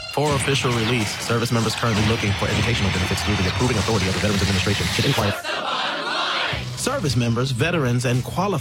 For official release, service members currently looking for educational benefits through the approving authority of the Veterans Administration should inquire. Service members, veterans, and qualified